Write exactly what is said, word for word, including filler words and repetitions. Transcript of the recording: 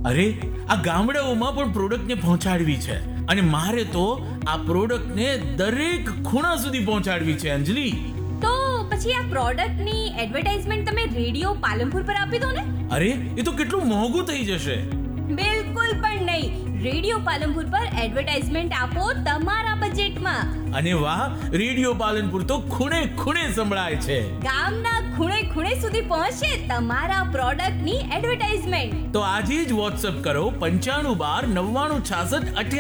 અરે આ ગામડાઓમાં પણ પ્રોડક્ટને પહોંચાડવી છે અને મારે તો આ પ્રોડક્ટને દરેક ખૂણા સુધી પહોંચાડવી છે અંજલિ. તો પછી આ પ્રોડક્ટની એડવર્ટાઇઝમેન્ટ તમે રેડિયો પાલનપુર પર આપી દો ને. અરે એ તો કેટલું મોંઘું થઈ જશે. બિલકુલ પણ નહીં. રેડિયો પાલનપુર પર એડવર્ટાઇઝમેન્ટ આપો તમારા બજેટમાં. અને વાહ, રેડિયો પાલનપુર તો ખૂણે ખૂણે સંભળાય છે. ગામના ખૂણે ખૂણે સુધી પહોંચે તમારા પ્રોડક્ટની એડવર્ટાઇઝમેન્ટ. તો આજે જ વોટ્સએપ કરો પંચાણું બાર નવ્વાણું છાસઠ અઠ્યાસી